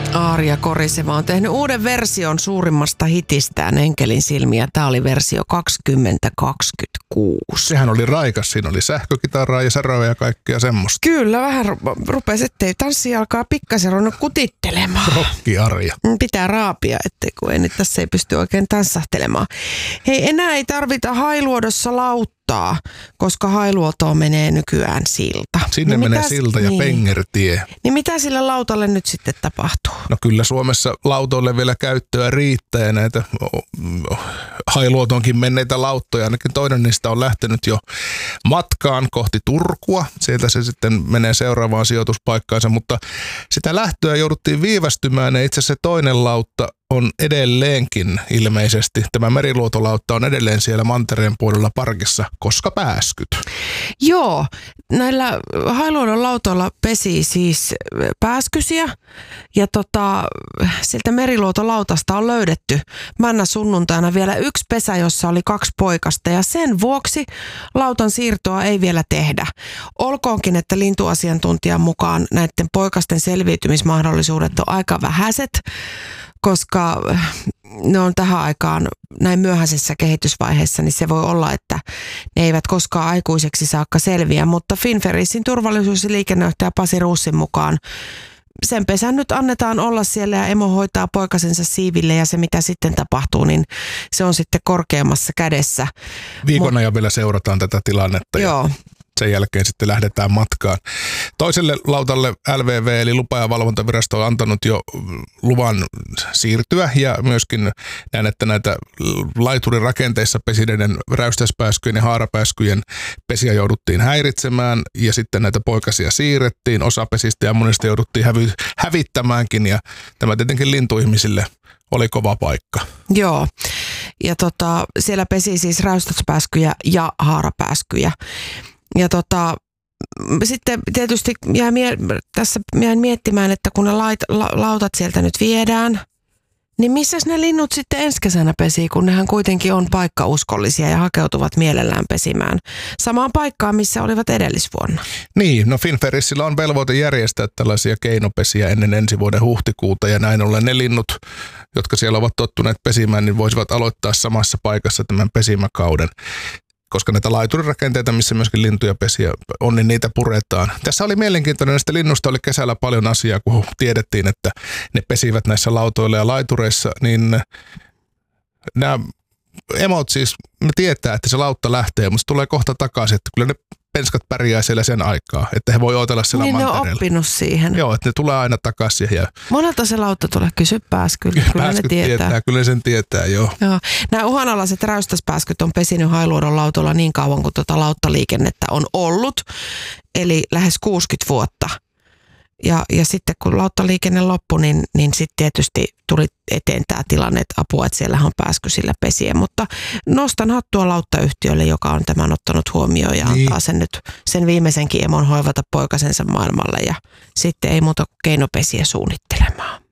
Arja Koriseva on tehnyt uuden version suurimmasta hitistään Enkelin silmiä. Tämä oli versio 2026. Sehän oli raikas. Siinä oli sähkökitaraa ja säröä ja kaikkea semmoista. Kyllä, vähän rupesi, ettei tanssi alkaa pikkasen ruvennut kutittelemaan. Rokki Arja. Pitää raapia, ettei kun ei nyt tässä ei pysty oikein tanssahtelemaan. Hei, enää ei tarvita Hailuodossa lauttaa, koska Hailuotoon menee nykyään silta. Sinne menee silta ja pengertie. Niin mitä sille lautalle nyt sitten tapahtuu? No kyllä Suomessa lautoille vielä käyttöä riittää ja näitä Hailuotoonkin menneitä lauttoja. Ainakin toinen niistä on lähtenyt jo matkaan kohti Turkua. Sieltä se sitten menee seuraavaan sijoituspaikkaansa, mutta sitä lähtöä jouduttiin viivästymään ja itse asiassa se toinen lautta on edelleenkin ilmeisesti. Tämä meriluotolautta on edelleen siellä mantereen puolella parkissa, koska pääskyt. Joo, näillä Hailuodon lautoilla pesii siis pääskysiä ja siltä meriluotolautasta on löydetty männä sunnuntaina vielä yksi pesä, jossa oli 2 poikasta ja sen vuoksi lautan siirtoa ei vielä tehdä. Olkoonkin, että lintuasiantuntijan mukaan näiden poikasten selviytymismahdollisuudet on aika vähäiset, koska ne on tähän aikaan näin myöhäisessä kehitysvaiheessa, niin se voi olla, että ne eivät koskaan aikuiseksi saakka selviä. Mutta Finferrisin turvallisuus- ja liikennejohtaja Pasi Ruussin mukaan sen pesän nyt annetaan olla siellä ja emo hoitaa poikasensa siiville ja se mitä sitten tapahtuu, niin se on sitten korkeammassa kädessä. Viikon ajan vielä seurataan tätä tilannetta. Joo. Sen jälkeen sitten lähdetään matkaan. Toiselle lautalle LVV eli lupa- ja valvontavirasto on antanut jo luvan siirtyä ja myöskin näen, että näitä laiturirakenteissa pesineiden räystäspääskyjen ja haarapääskyjen pesiä jouduttiin häiritsemään ja sitten näitä poikasia siirrettiin. Osa pesistä ja monista jouduttiin hävittämäänkin ja tämä tietenkin lintuihmisille oli kova paikka. Joo. Ja siellä pesi siis räystäspääskyjä ja haarapääskyjä. Ja sitten tietysti jäin miettimään, että kun ne lautat sieltä nyt viedään, niin missäs ne linnut sitten ensi kesänä pesii, kun nehän kuitenkin on paikkauskollisia ja hakeutuvat mielellään pesimään samaan paikkaan, missä olivat edellisvuonna. Niin, no Finferrissillä on velvoite järjestää tällaisia keinopesiä ennen ensi vuoden huhtikuuta ja näin ollen ne linnut, jotka siellä ovat tottuneet pesimään, niin voisivat aloittaa samassa paikassa tämän pesimäkauden. Koska näitä laiturirakenteita, missä myöskin lintuja pesiä on, niin niitä puretaan. Tässä oli mielenkiintoinen, näistä linnusta oli kesällä paljon asiaa, kun tiedettiin, että ne pesivät näissä lautoilla ja laitureissa, niin nämä emot siis, ne tietää, että se lautta lähtee, mutta se tulee kohta takaisin, että kyllä ne penskat pärjää siellä sen aikaa, että he voi odotella siellä mantereella. Niin ne on oppinut siihen. Joo, että ne tulee aina takaisin. Ja monelta se lautta tulee, kysy pääskyllä. Kyllä ne tietää. Kyllä sen tietää, joo. Nämä uhanalaiset räystäspääskyt on pesinyt Hailuodon lautoilla niin kauan kuin lauttaliikennettä on ollut, eli lähes 60 vuotta. Ja sitten kun lauttaliikenne loppui, niin sitten tietysti tuli eteen tämä tilanne, että apua, että siellähän on pääskysillä pesiä. Mutta nostan hattua lauttayhtiölle, joka on tämän ottanut huomioon ja antaa sen viimeisenkin emon hoivata poikasensa maailmalle. Ja sitten ei muuta kuin keinopesiä suunnittelemaan.